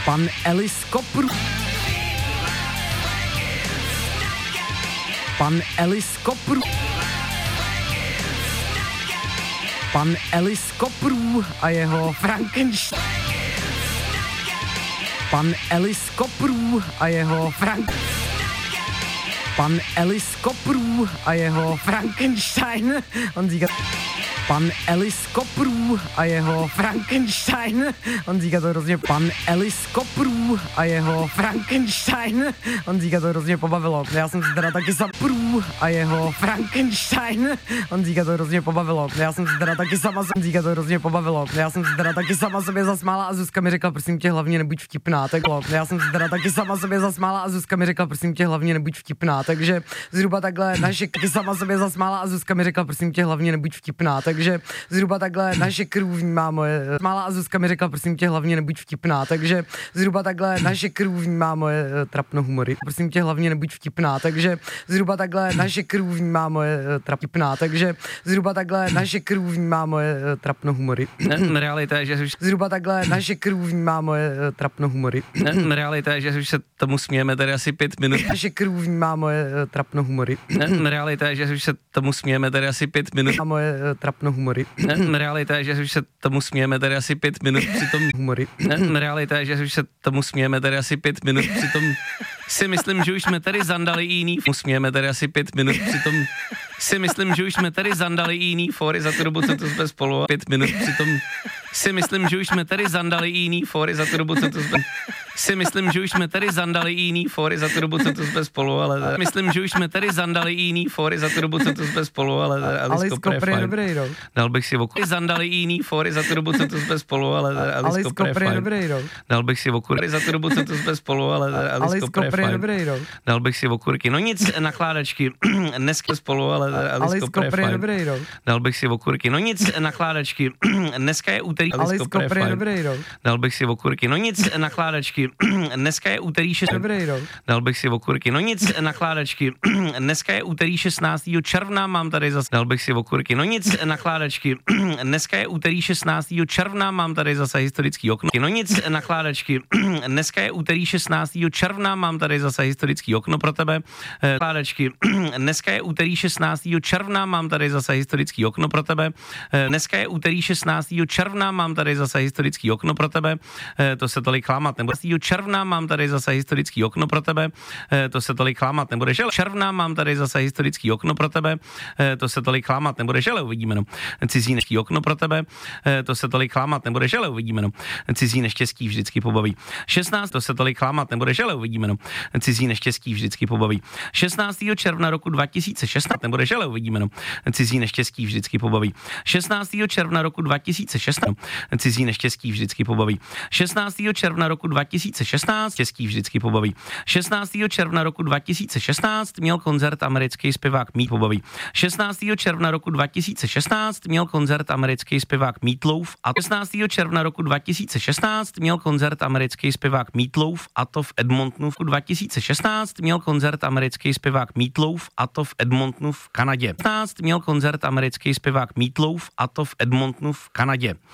Pan Ellis Kopru. Pan Ellis Kopru. Pan Ellis Kopru a jeho Frankenstein. Pan Ellis Kopru a jeho Pan Ellis Kopru a jeho Frankenstein. On říká Pan Ellis Kopru a jeho Frankenstein. On říká to hrozně Pan Ellis Kopru a jeho Frankenstein. On říká to hrozně pobavilo. Já jsem si teda taky Prů a jeho Frankenstein. On říká to hrozně pobavilo. Já jsem si teda taky sama říká to hrozně pobavilo. Já jsem si teda taky sama sobě zasmála a Zuzka mi řekla, prosím tě, hlavně nebuď vtipná. Tak já jsem si teda taky sama sobě zasmála a Zuzka mi řekla, prosím tě, hlavně nebuď vtipná. Takže zhruba takhle naše sama sobě zasmála a Zuzka mi řekla, prosím tě, hlavně nebuď vtipná. Takže zhruba takhle naše crew vnímá moje smála a Zuzka mi řekla, prosím tě, hlavně nebuď vtipná. Takže zhruba takhle naše crew vnímá moje trapno humory. Prosím tě, hlavně nebuď vtipná. Takže zhruba takhle naše crew vnímá moje trapná. Takže zhruba takhle naše crew vnímá moje trapno humory. Realita je, že už zhruba takhle naše crew vnímá moje trapno humory. Realita je, že už se tomu smějeme tady asi 5 minut. Naše crew vnímá moje trapno humory. Realita je, že už se tomu smějeme tady asi 5 minut. A moje trapno humory. Realita je, že už se tomu smějeme tady asi 5 minut přitom humory. Realita je, že už se tomu smějeme tady asi 5 minut přitom si myslím, že už jsme tady zandali i jiný smějeme tady asi 5 minut přitom si myslím, že už jsme tady zandali i jiný fóry za tu dobu, co tu jsme spolu 5 minut přitom si myslím, že už jsme tady zandali i jiný fóry za tu dobu, co tu jsme si myslím, že už jsme tady zandali i jiný fóry za tu dobu, co tu jsme spolu, ale myslím, že už jsme tady zandali i jiný fóry za tu dobu, co tu jsme spolu, ale Alice Cooper je dobrý, no. Dal bych si okur. Zandali i jiný fóry za tu dobu, co tu jsme spolu, ale Alice Cooper je dobrý, no. Dal bych si okur. Za tu dobu, co tu jsme spolu, ale Alice Cooper je dobrý, no. Dal bych si okurky. No nic, nakládačky. Dneska spolu, ale Alice Cooper je dobrý, no. Dal bych si okurky. No nic, nakládačky. Dneska je úterý. Alice Cooper je dobrý, no. Dal bych si okurky. No nic, nakládačky. Dneska je úterý 6. Dobrý, no. Dal bych si okurky. No nic, nakládačky. Dneska je úterý 16. června, mám tady zase. Dal bych si okurky. No nic, nakládačky. Dneska je úterý 16. června, mám tady zase historický okno. No nic, nakládačky. Dneska je úterý 16. června, mám tady zase historický okno pro tebe. Nakládačky. Dneska je úterý 16. června, mám tady zase historický okno pro tebe. Dneska je úterý 16. června, mám tady zase historický okno pro tebe. To se tolik klamat nebude. Června mám tady zase historický okno pro tebe. To se tolik klamat nebude. Června mám tady zase historický okno pro tebe. To se tolik klamat nebude. Žele uvidíme, no. Cizí neštěstí okno pro tebe. To se tolik klamat nebude. Žele uvidíme, no. Cizí neštěstí vždycky pobaví. 16. To se tolik klamat nebude. Žele uvidíme, no. Cizí neštěstí vždycky pobaví. 16. června roku 2016 nebude. Žele uvidíme, no. Cizí neštěstí vždycky pobaví. 16. června roku 2016 cizí neštěstí vždycky pobaví. 16. června roku 2016 štěstí vždycky pobaví. 16. června roku 2016 měl koncert americký zpěvák Meat pobaví. 16. června roku 2016 měl koncert americký zpěvák Meatloaf a 16. června roku 2016 měl koncert americký zpěvák Meatloaf a to v Edmontonu. V 2016 měl koncert americký zpěvák Meatloaf a to v Edmontonu v Kanadě. 16 měl koncert americký zpěvák Meatloaf a to v Edmontonu v Kanadě.